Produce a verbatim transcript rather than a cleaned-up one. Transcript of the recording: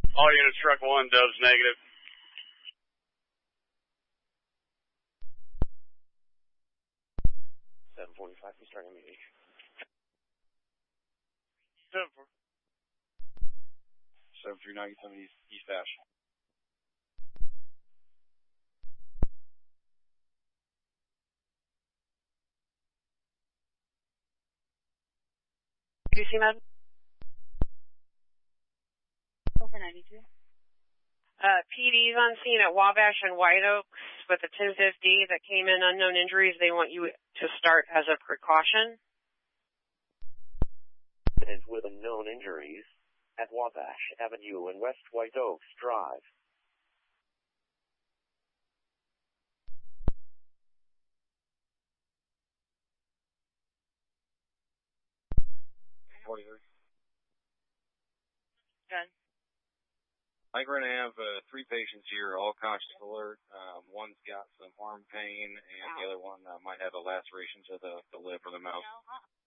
All units, truck one, Dove's negative. seven forty-five, you starting immediately. seven four. seven three nine seven East, East Ash. Do you see that? Over ninety-two. Uh, P D's on scene at Wabash and White Oaks with a ten fifty that came in unknown injuries. They want you to start as a precaution. And with unknown injuries at Wabash Avenue and West White Oaks Drive. forty-three. Done. I think we're going to have uh, three patients here, all conscious alert. Um, one's got some arm pain, and the other one uh, might have a laceration to the, the lip or the mouth. No, huh?